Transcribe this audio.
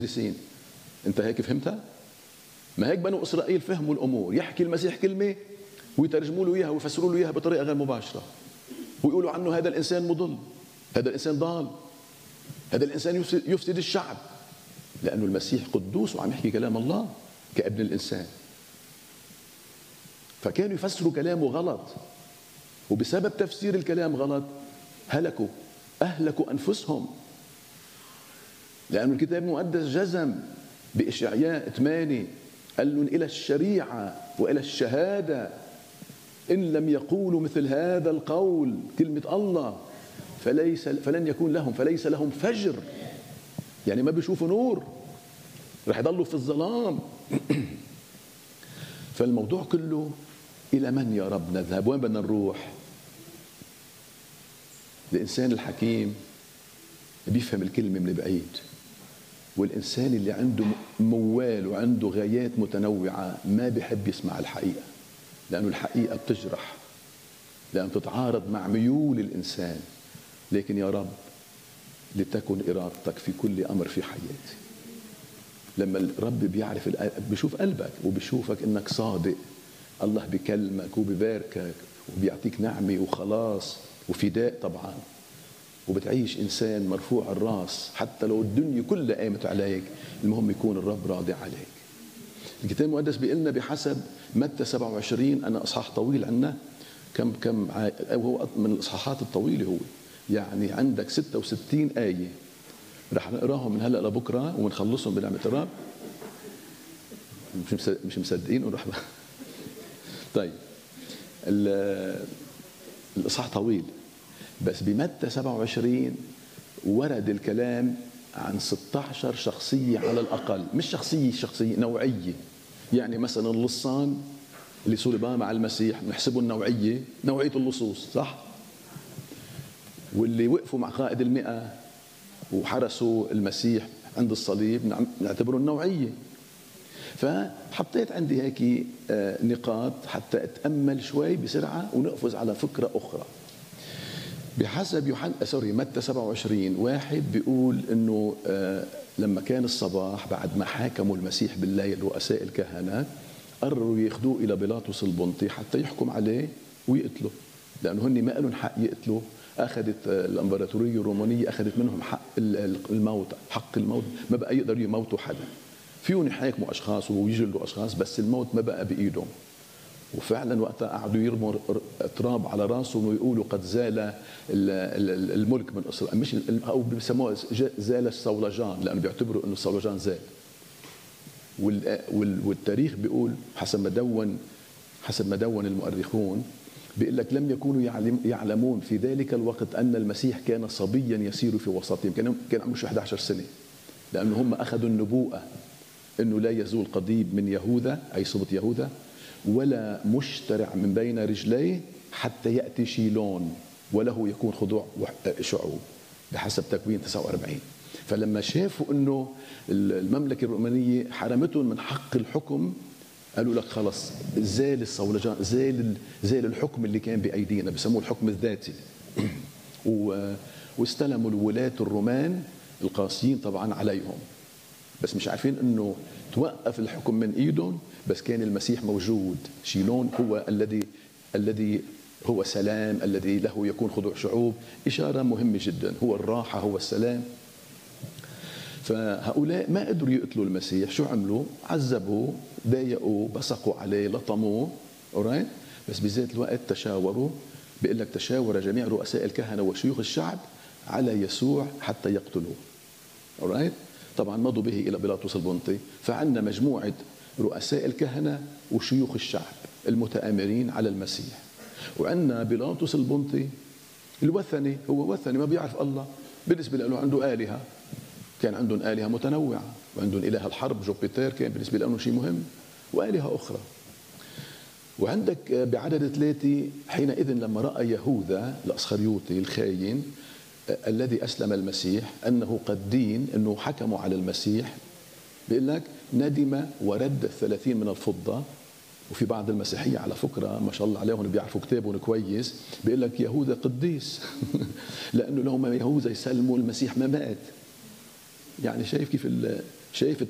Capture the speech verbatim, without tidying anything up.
المقدسين. انت هيك فهمتها؟ ما هيك بنو اسرائيل فهموا الامور، يحكي المسيح كلمه ويترجموا له اياها ويفسروا له اياها بطريقه غير مباشره، ويقولوا عنه هذا الانسان مضل، هذا الانسان ضال، هذا الانسان يفسد الشعب، لانه المسيح قدوس وعم يحكي كلام الله كابن الانسان. فكانوا يفسروا كلامه غلط، وبسبب تفسير الكلام غلط هلكوا، اهلكوا انفسهم. لأن الكتاب المقدس جزم بإشعياء ثمانية، قال لهم إلى الشريعة وإلى الشهادة إن لم يقولوا مثل هذا القول كلمة الله فليس فلن يكون لهم فليس لهم فجر، يعني ما بيشوفوا نور، رح يضلوا في الظلام. فالموضوع كله إلى من يا رب نذهب؟ وين بدنا نروح؟ الإنسان الحكيم بيفهم الكلمة من بعيد، والإنسان اللي عنده موال وعنده غايات متنوعة ما بيحب يسمع الحقيقة، لأنه الحقيقة بتجرح، لأنه تتعارض مع ميول الإنسان. لكن يا رب لتكن إرادتك في كل أمر في حياتي. لما الرب بيعرف بيشوف قلبك وبيشوفك إنك صادق، الله بيكلمك وبيباركك وبيعطيك نعمة وخلاص وفداء طبعا، وبتعيش إنسان مرفوع الرأس حتى لو الدنيا كلها قامت عليك، المهم يكون الرب راضي عليك. الكتاب المقدس بيقلنا بحسب متى سبعة وعشرين، أنا إصحاح طويل عنا، كم كم هو من الإصحاحات الطويلة، هو يعني عندك ستة وستين آية، رح نقراهم من هلا لبكره ونخلصهم بنعمة الرب. مش مش مصدقين ونروح. طيب الإصحاح طويل، بس بمتى سبعة وعشرين ورد الكلام عن ستة عشر شخصية على الأقل، مش شخصية شخصية نوعية. يعني مثلا اللصان اللي صلبان مع المسيح نحسبه النوعية، نوعية اللصوص، صح؟ واللي وقفوا مع قائد المئة وحرسوا المسيح عند الصليب نعتبره النوعية. فحطيت عندي هيك نقاط حتى أتأمل شوي بسرعة ونقفز على فكرة أخرى. بحسب يوحنا سوري متى سبعة وعشرين واحد بيقول انه آه لما كان الصباح بعد ما حاكموا المسيح بالليل رؤساء الكهنة قرروا ياخذوه الى بيلاطس البنطي حتى يحكم عليه ويقتله، لانه هن ما لهم حق يقتلوا. اخذت الامبراطوريه الرومانيه اخذت منهم حق الموت، حق الموت، ما بقى يقدروا يموتوا حدا. فيهم يحاكموا اشخاص ويجلدوا اشخاص، بس الموت ما بقى بايدهم. وفعلا وقتها قعدوا يرموا تراب على راسهم ويقولوا قد زال الملك من اسرائيل، مش او بيسموه زال الصولجان، لانه بيعتبروا انه الصولجان زال. والتاريخ بيقول حسب ما دون حسب ما دون المؤرخون، بيقول لك لم يكونوا يعلمون في ذلك الوقت ان المسيح كان صبيا يسير في وسطهم، كان كان عمره إحدى عشرة سنه، لانه هم اخذوا النبوءه انه لا يزول قضيب من يهوذا اي سبط يهوذا ولا مشترع من بين رجليه حتى يأتي شيلون وله يكون خضوع شعوب، بحسب تكوين تسعة وأربعين. فلما شافوا أنه المملكة الرومانية حرمتهم من حق الحكم قالوا لك خلص زال الصولجان، زال زال الحكم اللي كان بأيدينا، بسموه الحكم الذاتي. واستلموا الولاة الرومان القاسيين طبعا عليهم، بس مش عارفين أنه توقف الحكم من ايدهم، بس كان المسيح موجود. شيلون هو الذي الذي هو سلام، الذي له يكون خضوع شعوب، اشاره مهمه جدا، هو الراحه، هو السلام. فهؤلاء ما قدروا يقتلوا المسيح، شو عملوا؟ عذبوه، ضايقوه، بصقوا عليه، لطموه، اورايت. بس بذات الوقت تشاوروا، بيقول لك تشاور جميع رؤساء الكهنه وشيوخ الشعب على يسوع حتى يقتلوه، اورايت. طبعا مضوا به الى بيلاطس البنطي، فعندنا مجموعه رؤساء الكهنه وشيوخ الشعب المتآمرين على المسيح، وعندنا بيلاطس البنطي الوثني، هو وثني ما بيعرف الله، بالنسبه له عنده الهه، كان عندهم الهه متنوعه، وعندهم اله الحرب جوبيتر كان بالنسبه له شيء مهم، والهه اخرى. وعندك بعدد ثلاثه حينئذ لما راى يهوذا الاسخريوطي الخاين الذي أسلم المسيح أنه قد دين، أنه حكموا على المسيح، بيقول لك ندم ورد الثلاثين من الفضة. وفي بعض المسيحية على فكرة ما شاء الله عليهم بيعرفوا كتابهم كويس، بيقول لك يهوذا قديس لأنه لو ما يهوذا يسلموا المسيح ما مات. يعني شايف كيف شايف